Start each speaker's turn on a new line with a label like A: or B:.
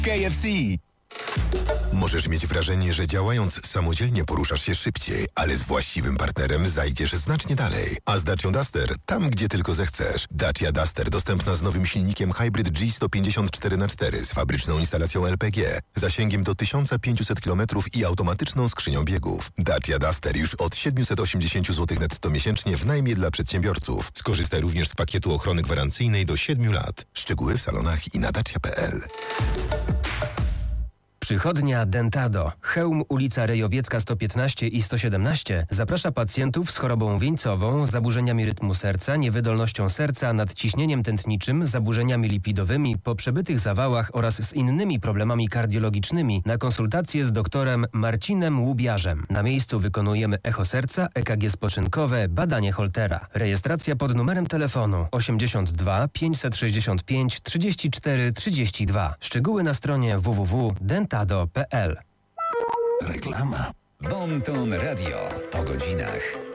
A: KFC.
B: Możesz mieć wrażenie, że działając samodzielnie poruszasz się szybciej, ale z właściwym partnerem zajdziesz znacznie dalej. A z Dacią Duster tam, gdzie tylko zechcesz. Dacia Duster dostępna z nowym silnikiem Hybrid G154x4 z fabryczną instalacją LPG, zasięgiem do 1500 km i automatyczną skrzynią biegów. Dacia Duster już od 780 zł netto miesięcznie w najmie dla przedsiębiorców. Skorzystaj również z pakietu ochrony gwarancyjnej do 7 lat. Szczegóły w salonach i na dacia.pl.
C: Przychodnia Dentado, Chełm, ulica Rejowiecka 115 i 117 zaprasza pacjentów z chorobą wieńcową, zaburzeniami rytmu serca, niewydolnością serca, nadciśnieniem tętniczym, zaburzeniami lipidowymi, po przebytych zawałach oraz z innymi problemami kardiologicznymi na konsultację z doktorem Marcinem Łubiarzem. Na miejscu wykonujemy echo serca, EKG spoczynkowe, badanie Holtera. Rejestracja pod numerem telefonu 82 565 34 32. Szczegóły na stronie www.dentado.pl.
A: Reklama. Bon Ton Radio po godzinach.